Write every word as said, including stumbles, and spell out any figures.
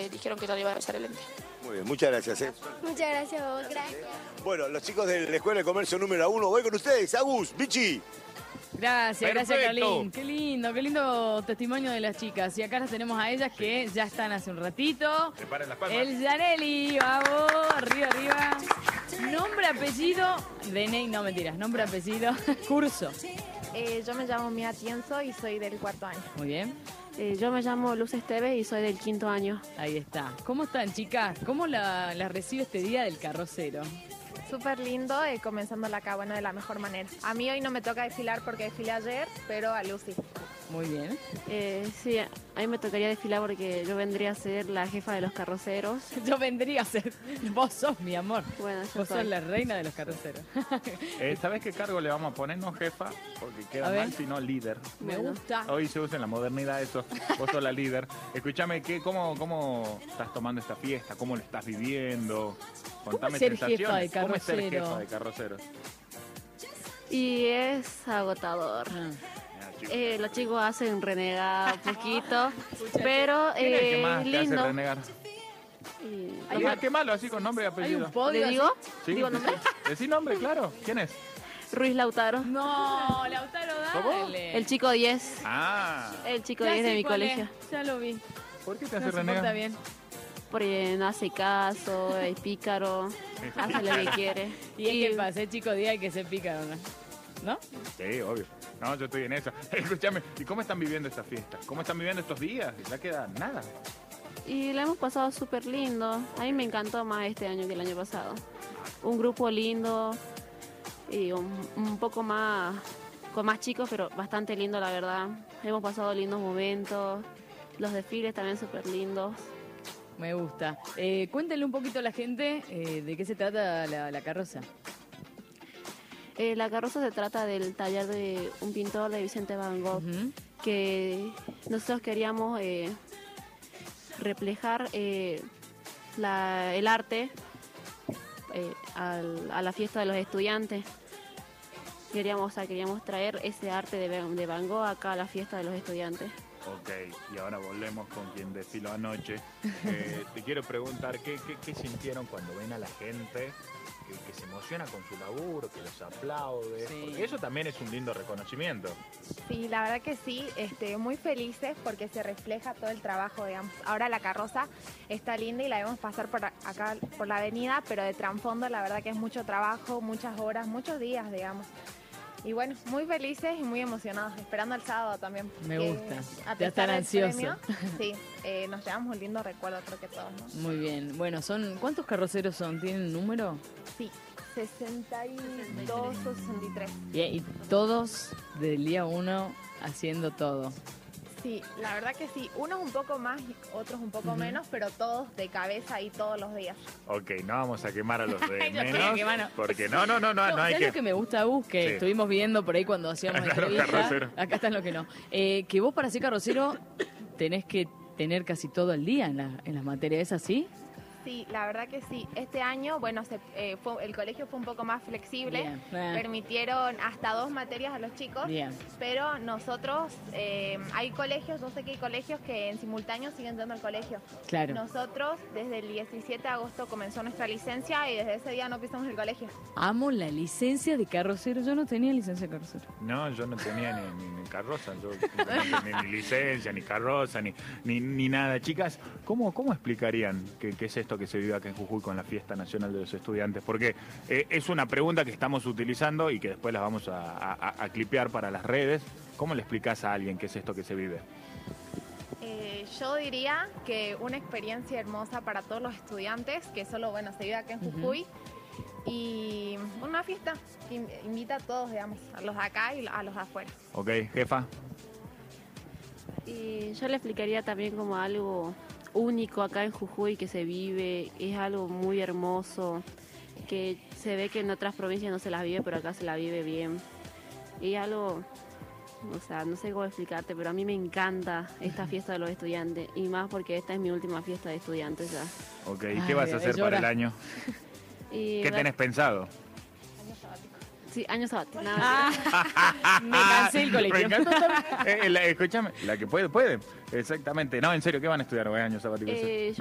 que dijeron que no le iba a besar el lente. Muy bien, muchas gracias. ¿eh? Muchas gracias a vos, gracias. Bueno, los chicos de la Escuela de Comercio número uno, voy con ustedes. Agus, Bichi. Gracias, Perfecto. gracias Carlín. Qué lindo, qué lindo testimonio de las chicas. Y acá las tenemos a ellas que ya están hace un ratito. Preparen las palmas. El Janelli, vamos, arriba, arriba. Nombre, apellido, D N I, no mentiras, nombre, apellido, curso. Eh, yo me llamo Mía Tienzo y soy del cuarto año. Muy bien, Eh, yo me llamo Luz Esteves y soy del quinto año. ahí está. ¿Cómo están, chicas? ¿Cómo la, la recibe este día del carrocero? Súper lindo, eh, comenzándola acá, bueno, de la mejor manera. A mí hoy no me toca desfilar porque desfilé ayer, pero a Lucy. Muy bien. Eh, sí, a mí me tocaría desfilar porque yo vendría a ser la jefa de los carroceros. Yo vendría a ser. Vos sos mi amor. Bueno, yo Vos sos soy. la reina de los carroceros. Eh, ¿Sabés qué cargo le vamos a poner? No jefa, porque A queda ver. mal, sino líder. Me Bueno. gusta. Hoy se usa en la modernidad eso. Vos sos la líder. Escúchame, ¿qué, cómo, ¿cómo estás tomando esta fiesta? ¿Cómo lo estás viviendo? Contame es ser sensaciones. jefa de ¿Cómo es ser carrocero? jefa de carroceros? Y es agotador. Ah. Ah, chicos. Eh, los chicos hacen renegar un poquito, pero ¿Quién es el que eh, más te hace lindo. renegar? Y- Ah, qué malo, así con nombre y Hay apellido. un podio. ¿Le así. digo? ¿Sí? ¿Digo nombre? Decí nombre, claro. ¿Quién es? Ruiz Lautaro. No, Lautaro, dale. El chico diez. Ah, El chico Ya diez sé de mi cuál es, colegio. Ya lo vi. ¿por qué te No hace se porta renegar? bien. Porque no hace caso, es pícaro, hace lo que quiere. Y es que pasa, chico día hay que ser pícaro, ¿no? ¿No? Sí, obvio. No, yo estoy en eso. Escúchame, ¿y cómo están viviendo esta fiesta? ¿Cómo están viviendo estos días? Ya queda nada. Y la hemos pasado súper lindo. A mí me encantó más este año que el año pasado. Un grupo lindo y un, un poco más, con más chicos, pero bastante lindo la verdad. Hemos pasado lindos momentos. Los desfiles también súper lindos. Me gusta. Eh, cuéntenle un poquito a la gente eh, de qué se trata la, la carroza. Eh, la carroza se trata del taller de un pintor de Vicente Van Gogh, Ujú. que nosotros queríamos eh, reflejar eh, la- el arte eh, al- a la fiesta de los estudiantes. Queríamos, o sea, queríamos traer ese arte de, Van- de Van Gogh acá a la fiesta de los estudiantes. Ok, y ahora volvemos con quien desfiló anoche. Eh, te quiero preguntar, ¿qué, qué, qué sintieron cuando ven a la gente que, que se emociona con su laburo, que los aplaude? Sí. Porque eso también es un lindo reconocimiento. Sí, la verdad que sí, este, muy felices porque se refleja todo el trabajo, digamos. Ahora la carroza está linda y la vemos pasar por a- acá por la avenida, pero de trasfondo la verdad que es mucho trabajo, muchas horas, muchos días, digamos. Y bueno, muy felices y muy emocionados, esperando el sábado también. Me que gusta. A Ya están pesar del ansiosos. premio, sí, eh, nos llevamos un lindo recuerdo, creo que todos, ¿no? Muy bien. Bueno, son ¿cuántos carroceros son? ¿Tienen un número? Sí, sesenta y dos o sesenta y tres. Y, y todos del día uno haciendo todo. Sí, la verdad que sí. Unos un poco más, y otros un poco menos, pero todos de cabeza y todos los días. Ok, no vamos a quemar a los de Yo sé menos. que, mano. Porque no, no, no, no, no, No, hay ¿sabes que... lo que me gusta, Gus? Que Sí. estuvimos viendo por ahí cuando hacíamos Acá los entrevistas. carroceros. Acá están los que no. Eh, que vos para ser carrocero tenés que tener casi todo el día en, la- en las materias, ¿es así? Sí, la verdad que sí. Este año, bueno, se, eh, fue- el colegio fue un poco más flexible. Bien, bien. Permitieron hasta dos materias a los chicos. Bien. Pero nosotros, eh, hay colegios, yo sé que hay colegios que en simultáneo siguen yendo al colegio. Claro. Nosotros, desde el diecisiete de agosto comenzó nuestra licencia y desde ese día no pisamos el colegio. Amo la licencia de carrocero. Yo no tenía licencia de carrocero. No, yo no tenía ni, ni- ni carroza, yo no tenía ni licencia, ni carroza, ni, ni, ni nada. Chicas, ¿cómo, cómo explicarían qué, qué es esto que se vive acá en Jujuy con la Fiesta Nacional de los Estudiantes? Porque eh, es una pregunta que estamos utilizando y que después la vamos a, a- a clipear para las redes. ¿Cómo le explicás a alguien qué es esto que se vive? Eh, yo diría que una experiencia hermosa para todos los estudiantes, que solo, bueno, se vive acá en Jujuy. Y una fiesta que in- invita a todos, digamos, a los de acá y a los de afuera. Ok, jefa. Y yo le explicaría también como algo único acá en Jujuy que se vive, es algo muy hermoso, que se ve que en otras provincias no se las vive, pero acá se la vive bien. Y algo, o sea, no sé cómo explicarte, pero a mí me encanta esta fiesta de los estudiantes, y más porque esta es mi última fiesta de estudiantes ya. Ok, Ay, ¿qué vas a hacer llora. para el año? Y ¿Qué va- tenés pensado? Sí, año sabático. nada más. Ah, me cansé el colegio. Me encanta también. Eh, la- escúchame, la que puede, puede. Exactamente. No, en serio, ¿qué van a estudiar? ¿O es año sabático ese? Eh,